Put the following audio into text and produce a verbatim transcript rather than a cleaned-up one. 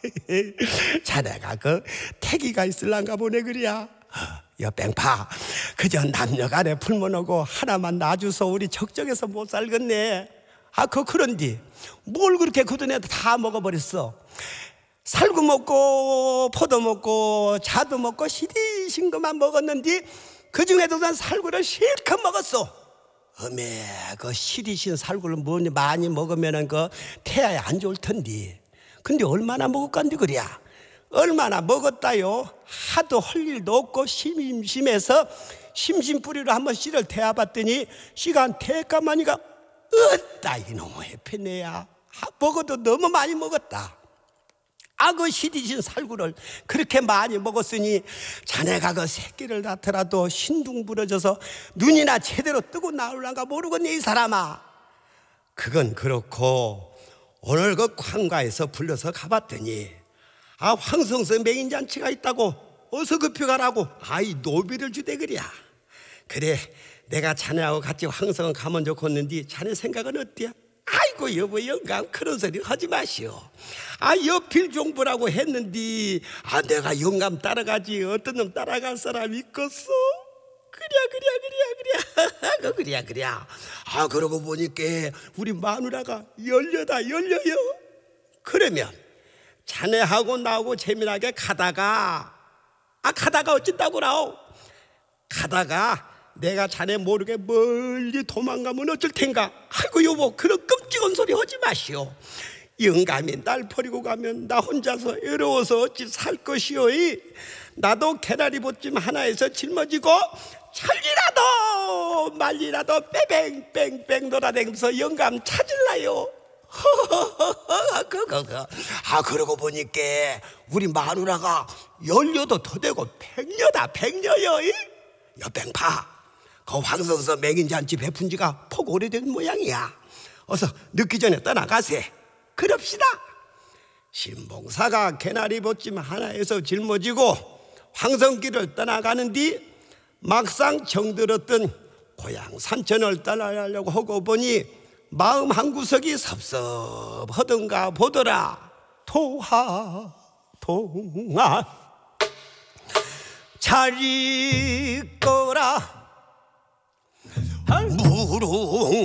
자네가 그 태기가 있을란가 보네 그리야. 여 뺑파, 그저 남녀간에 풀문하고 하나만 놔줘서 우리 적적해서 못 살겠네. 아, 그 그런디 뭘 그렇게 그전에도 다 먹어버렸어. 살구 먹고 포도 먹고 자도 먹고 시디신 것만 먹었는데 그 중에도 난 살구를 실컷 먹었어. 어메, 그 시디신 살구를 뭐 많이 먹으면은 그 태아에 안 좋을 텐데. 근데 얼마나 먹었간디 그랴? 얼마나 먹었다요? 하도 할 일도 없고 심심해서 심심뿌리로 한번 씨를 태워봤더니 씨가 한 태까마니가 으따 이놈의 해패네야. 아, 먹어도 너무 많이 먹었다. 아, 그 시디신 살구를 그렇게 많이 먹었으니 자네가 그 새끼를 낳더라도 신둥 부러져서 눈이나 제대로 뜨고 나올란가 모르겠네 이 사람아. 그건 그렇고 오늘 그 관가에서 불러서 가봤더니 아, 황성서 맹인잔치가 있다고 어서 급히 가라고 아이 노비를 주대 그랴. 그래, 내가 자네하고 같이 황성 가면 좋겠는데 자네 생각은 어때야? 아이고 여보 영감 그런 소리 하지 마시오. 아, 여필 종부라고 했는데 아, 내가 영감 따라가지 어떤 놈 따라갈 사람 있겠어? 그랴 그랴 그랴 그랴 그랴 그랴. 아, 그러고 보니까 우리 마누라가 열려다 열려요. 그러면 자네하고 나하고 재미나게 가다가 아 가다가 어쩐다고라오. 가다가 내가 자네 모르게 멀리 도망가면 어쩔 텐가. 아이고 여보 그런 끔찍한 소리 하지 마시오. 영감이 날 버리고 가면 나 혼자서 외로워서 어찌 살 것이오. 나도 개나리 보찜 하나에서 짊어지고 천리라도 말리라도 빼뱅뺑뺑 돌아다니면서 영감 찾을라요. 그거 아, 그러고 보니까 우리 마누라가 열려도 더 되고 백녀다 백녀여. 여뺑파, 그 황성서 맹인잔치 베푼 지가 폭 오래된 모양이야. 어서 늦기 전에 떠나가세. 그럽시다. 신봉사가 개나리 보찜 하나에서 짊어지고 황성길을 떠나가는 뒤 막상 정들었던 고향 산천을 떠나려고 하고 보니 마음 한구석이 섭섭하던가 보더라. 도하 동아 잘 있거라 무릉